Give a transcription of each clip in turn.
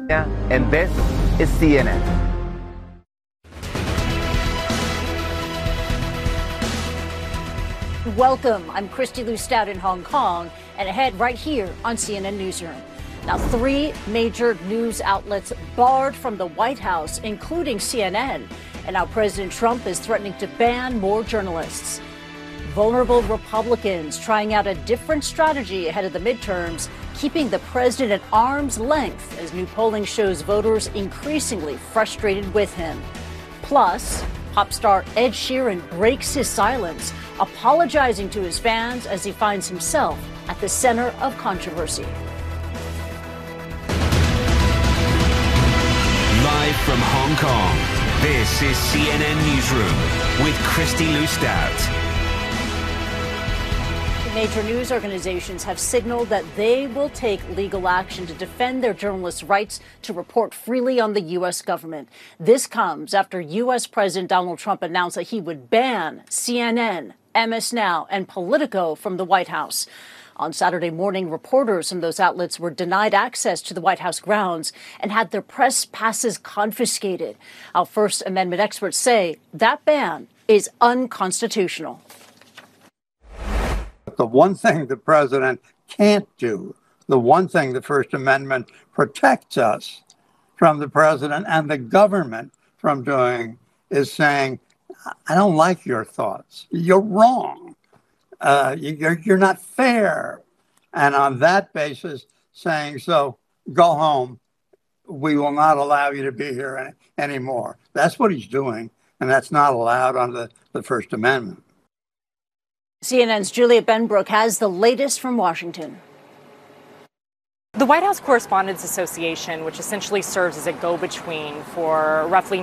And this is CNN. Welcome. I'm Christy Lou Stout in Hong Kong, and ahead right here on CNN Newsroom. Now, 3 major news outlets barred from the White House, including CNN. And now President Trump is threatening to ban more journalists. Vulnerable Republicans trying out a different strategy ahead of the midterms, keeping the president at arm's length as new polling shows voters increasingly frustrated with him. Plus, pop star Ed Sheeran breaks his silence, apologizing to his fans as he finds himself at the center of controversy. Live from Hong Kong, this is CNN Newsroom with Christy Lou Stout. Major news organizations have signaled that they will take legal action to defend their journalists' rights to report freely on the U.S. government. This comes after U.S. President Donald Trump announced that he would ban CNN, MS Now, and Politico from the White House. On Saturday morning, reporters from those outlets were denied access to the White House grounds and had their press passes confiscated. Our First Amendment experts say that ban is unconstitutional. The one thing the president can't do, the one thing the First Amendment protects us from the president and the government from doing, is saying, I don't like your thoughts. You're wrong. You're not fair. And on that basis, saying, so go home. We will not allow you to be here anymore. That's what he's doing. And that's not allowed under the First Amendment. CNN's Julia Benbrook has the latest from Washington. The White House Correspondents Association, which essentially serves as a go-between for roughly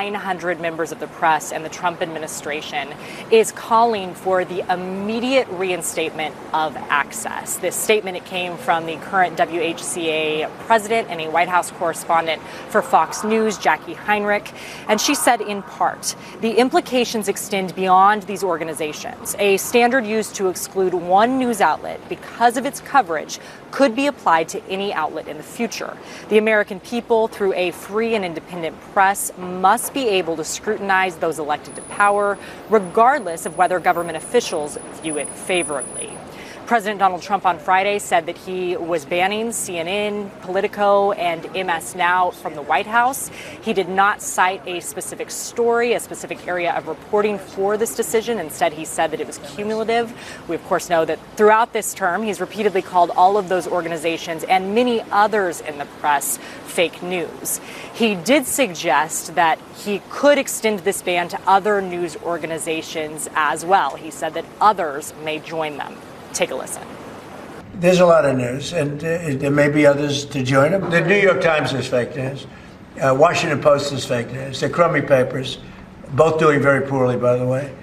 900 members of the press and the Trump administration, is calling for the immediate reinstatement of access. This statement, it came from the current WHCA president and a White House correspondent for Fox News, Jackie Heinrich. And she said, in part, the implications extend beyond these organizations. A standard used to exclude one news outlet because of its coverage could be applied to any outlet in the future. The American people, through a free and independent press, must be able to scrutinize those elected to power, regardless of whether government officials view it favorably. President Donald Trump on Friday said that he was banning CNN, Politico, and MS Now from the White House. He did not cite a specific story, a specific area of reporting for this decision. Instead, he said that it was cumulative. We, of course, know that throughout this term, he's repeatedly called all of those organizations and many others in the press fake news. He did suggest that he could extend this ban to other news organizations as well. He said that others may join them. Take a listen. There's a lot of news, and there may be others to join them. The New York Times is fake news. Washington Post is fake news. They're crummy papers, both doing very poorly, by the way.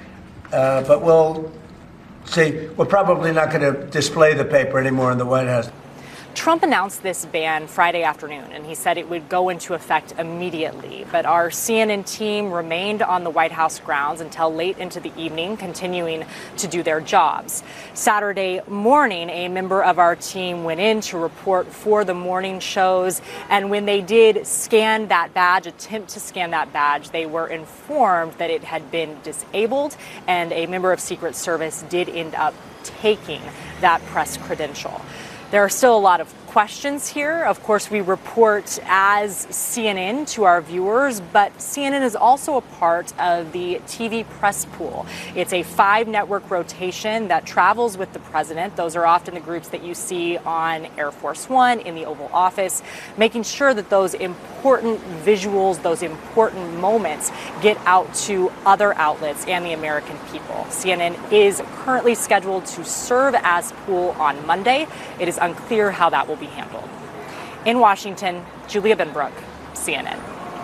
But we'll see. We're probably not going to display the paper anymore in the White House. Trump announced this ban Friday afternoon, and he said it would go into effect immediately. But our CNN team remained on the White House grounds until late into the evening, continuing to do their jobs. Saturday morning, a member of our team went in to report for the morning shows, and when they did scan that badge, attempt to scan that badge, they were informed that it had been disabled, and a member of Secret Service did end up taking that press credential. There are still a lot of questions here. Of course, we report as CNN to our viewers, but CNN is also a part of the TV press pool. It's a 5-network rotation that travels with the president. Those are often the groups that you see on Air Force One, in the Oval Office, making sure that those important visuals, those important moments get out to other outlets and the American people. CNN is currently scheduled to serve as pool on Monday. It is unclear how that will be handled. In Washington, Julia Benbrook, CNN.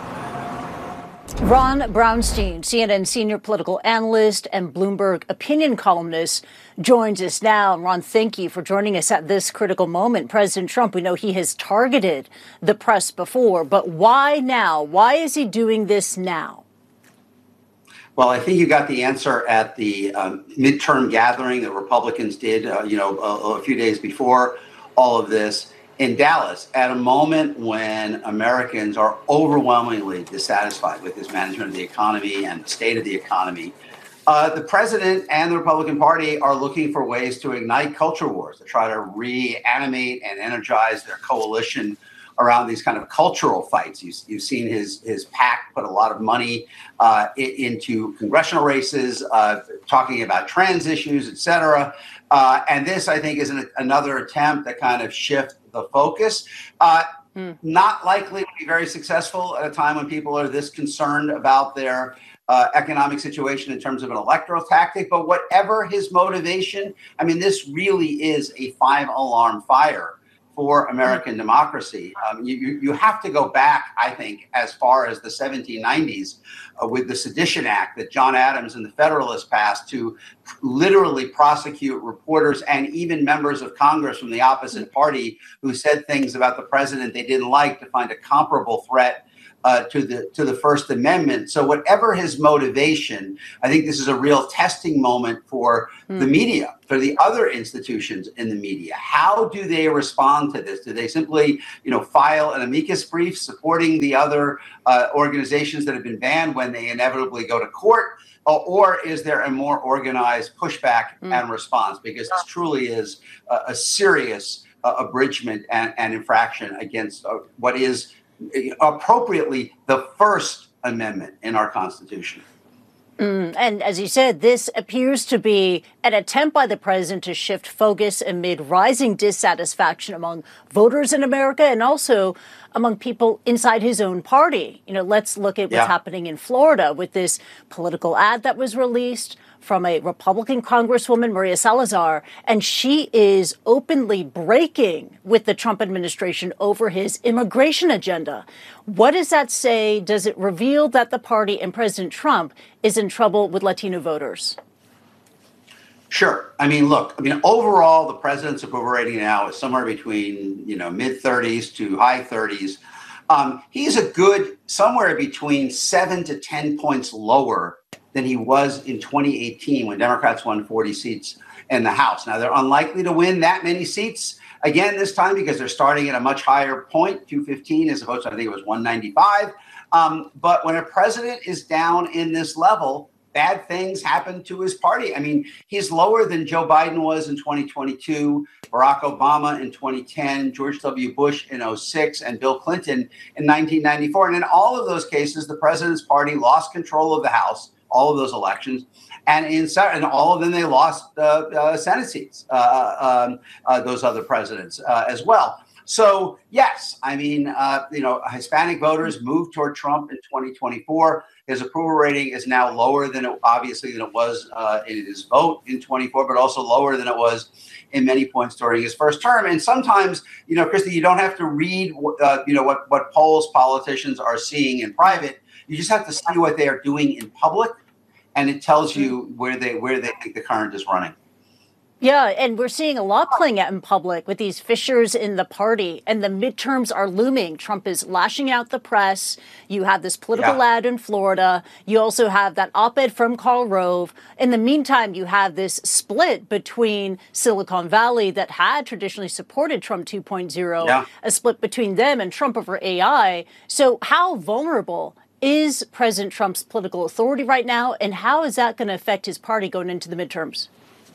Ron Brownstein, CNN senior political analyst and Bloomberg opinion columnist, joins us now. Ron, thank you for joining us at this critical moment. President Trump, we know he has targeted the press before, but why now? Why is he doing this now? Well, I think you got the answer at the midterm gathering that Republicans did, a few days before all of this. in Dallas at a moment when Americans are overwhelmingly dissatisfied with his management of the economy and the state of the economy. The president and the Republican Party are looking for ways to ignite culture wars, to try to reanimate and energize their coalition around these kind of cultural fights. You've seen his PAC put a lot of money into congressional races, talking about trans issues, et cetera. And this, I think, is another attempt to kind of shift the focus. Not likely to be very successful at a time when people are this concerned about their economic situation in terms of an electoral tactic. But whatever his motivation, I mean, this really is a 5-alarm fire for American democracy. You have to go back, I think, as far as the 1790s with the Sedition Act that John Adams and the Federalists passed to literally prosecute reporters and even members of Congress from the opposite party who said things about the president they didn't like, to find a comparable threat to the First Amendment. So whatever his motivation, I think this is a real testing moment for the media, for the other institutions in the media. How do they respond to this? Do they simply, file an amicus brief supporting the other organizations that have been banned when they inevitably go to court? Or is there a more organized pushback and response? Because this truly is a serious abridgment and infraction against what is appropriately the First Amendment in our Constitution. And as you said, this appears to be an attempt by the president to shift focus amid rising dissatisfaction among voters in America and also among people inside his own party. Let's look at what's happening in Florida with this political ad that was released from a Republican Congresswoman, Maria Salazar, and she is openly breaking with the Trump administration over his immigration agenda. What does that say? Does it reveal that the party and President Trump is in trouble with Latino voters? Sure. Overall, the president's approval rating now is somewhere between, mid-30s to high 30s. He's a good somewhere between 7 to 10 points lower than he was in 2018 when Democrats won 40 seats in the House. Now, they're unlikely to win that many seats again this time because they're starting at a much higher point, 215, as opposed to, I think it was 195. But when a president is down in this level, bad things happen to his party. He's lower than Joe Biden was in 2022, Barack Obama in 2010, George W. Bush in 2006, and Bill Clinton in 1994. And in all of those cases, the president's party lost control of the House, all of those elections. And in all of them, they lost Senate seats, those other presidents as well. So, yes, Hispanic voters moved toward Trump in 2024. His approval rating is now lower than it was in his vote in 24, but also lower than it was in many points during his first term. And sometimes, Christy, you don't have to read, what polls politicians are seeing in private. You just have to see what they are doing in public, and it tells you where they think the current is running. Yeah, and we're seeing a lot playing out in public with these fissures in the party, and the midterms are looming. Trump is lashing out the press. You have this political ad in Florida. You also have that op-ed from Karl Rove. In the meantime, you have this split between Silicon Valley that had traditionally supported Trump 2.0, a split between them and Trump over AI. So how vulnerable is President Trump's political authority right now, and how is that going to affect his party going into the midterms?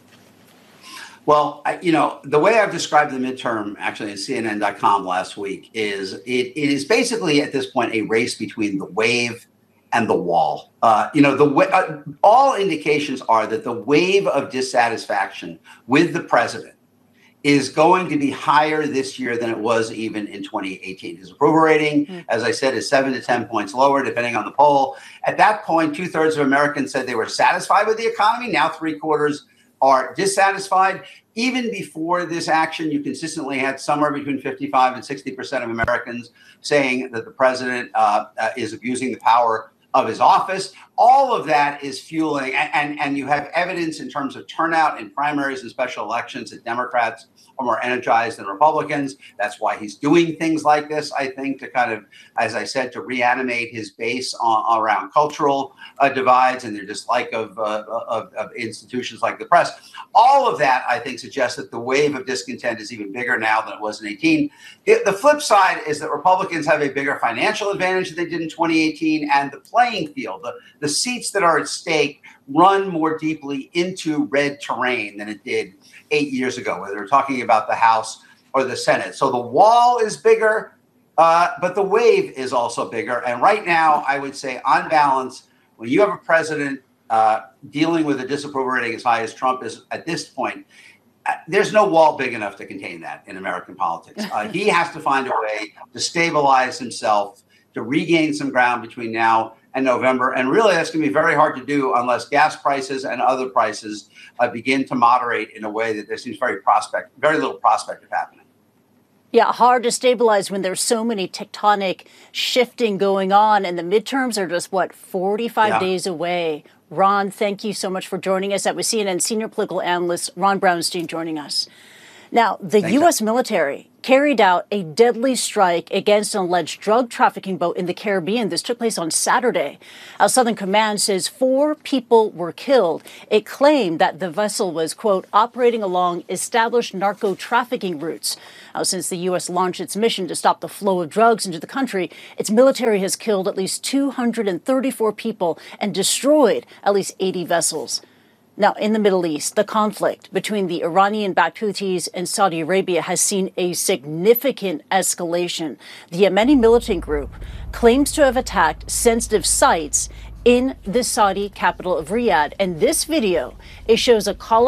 Well, the way I've described the midterm actually in CNN.com last week is it is basically at this point a race between the wave and the wall. All indications are that the wave of dissatisfaction with the president is going to be higher this year than it was even in 2018. His approval rating, as I said, is 7 to 10 points lower, depending on the poll. At that point, 2/3 of Americans said they were satisfied with the economy. Now 3/4 are dissatisfied. Even before this action, you consistently had somewhere between 55 and 60% of Americans saying that the president is abusing the power of his office. all of that is fueling, and you have evidence in terms of turnout in primaries and special elections that Democrats are more energized than Republicans. That's why he's doing things like this, I think, to kind of, as I said, to reanimate his base around cultural divides and their dislike of institutions like the press. All of that, I think, suggests that the wave of discontent is even bigger now than it was in 2018. The flip side is that Republicans have a bigger financial advantage than they did in 2018, and the playing field, the seats that are at stake, run more deeply into red terrain than it did 8 years ago, whether we're talking about the House or the Senate. So the wall is bigger, but the wave is also bigger. And right now, I would say, on balance, when you have a president dealing with a disapproval rating as high as Trump is at this point, there's no wall big enough to contain that in American politics. He has to find a way to stabilize himself, to regain some ground between now and November. And really, that's going to be very hard to do unless gas prices and other prices begin to moderate in a way that there seems very little prospect of happening. Yeah, hard to stabilize when there's so many tectonic shifting going on, and the midterms are just, 45 days away. Ron, thank you so much for joining us. That was CNN senior political analyst Ron Brownstein joining us. Now, the U.S. military carried out a deadly strike against an alleged drug trafficking boat in the Caribbean. This took place on Saturday. Our Southern Command says 4 people were killed. It claimed that the vessel was, quote, operating along established narco trafficking routes. Since the U.S. launched its mission to stop the flow of drugs into the country, its military has killed at least 234 people and destroyed at least 80 vessels. Now, in the Middle East, the conflict between the Iranian-backed Houthis and Saudi Arabia has seen a significant escalation. The Yemeni militant group claims to have attacked sensitive sites in the Saudi capital of Riyadh. And this video, it shows a column